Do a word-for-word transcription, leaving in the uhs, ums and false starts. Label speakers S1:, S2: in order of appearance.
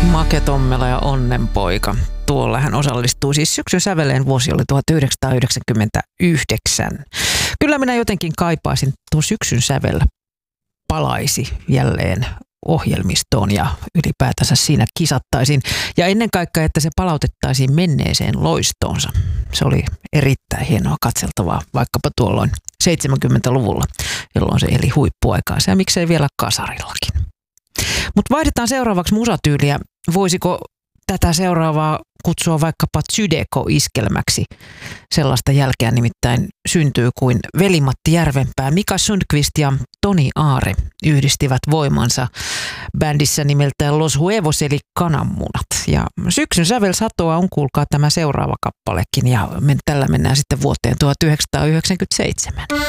S1: Make Tommela ja Onnenpoika. Tuolla hän osallistui siis syksyn säveleen, vuosi oli tuhatyhdeksänsataayhdeksänkymmentäyhdeksän. Kyllä minä jotenkin kaipaisin, tuo syksyn sävel palaisi jälleen ohjelmistoon ja ylipäätänsä siinä kisattaisiin. Ja ennen kaikkea, että se palautettaisiin menneeseen loistoonsa. Se oli erittäin hienoa katseltavaa, vaikkapa tuolloin seitsemänkymmentäluvulla, jolloin se eli huippuaikaansa ja miksei vielä kasarillakin. Mutta vaihdetaan seuraavaksi musatyyliä. Voisiko tätä seuraavaa kutsua vaikkapa Zydeco-iskelmäksi? Sellaista jälkeä nimittäin syntyy kuin Veli-Matti Järvenpää, Mika Sundqvist ja Toni Aare yhdistivät voimansa bändissä nimeltään Los Huevos eli Kananmunat. Ja syksyn sävel satoa on, kuulkaa, tämä seuraava kappalekin, ja tällä mennään sitten vuoteen tuhatyhdeksänsataayhdeksänkymmentäseitsemän.